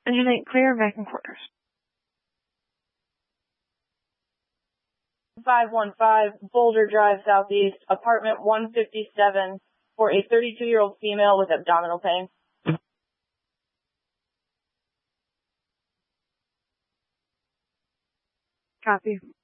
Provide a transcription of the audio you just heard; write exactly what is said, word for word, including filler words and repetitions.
Engine eight clear, vacuum quarters. five one five, Boulder Drive Southeast, apartment one fifty-seven, for a thirty-two-year-old female with abdominal pain. Copy.